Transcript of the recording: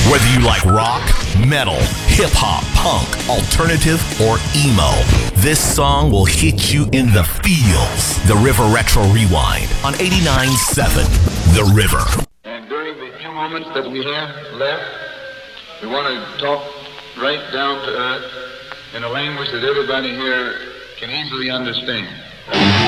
Whether you like rock, metal, hip-hop, punk, alternative, or emo, this song will hit you in the feels. The River Retro Rewind on 89.7 The River. And during the few moments that we have left, we want to talk right down to earth in a language that everybody here can easily understand.